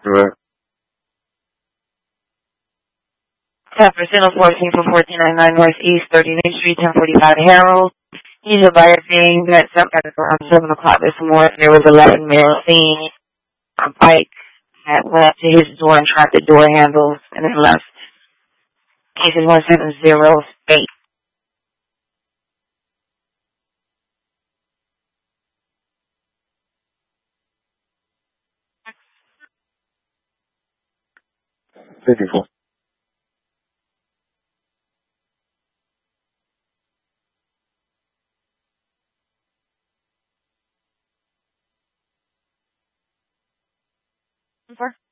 Right. 10% of 14 for 1499 Northeast 39th Street, 1045 Harold. He's a buyer saying that around 7 o'clock this morning there was a Latin male seen a bike that went up to his door and tried the door handles and then left. Cases 170 54. state.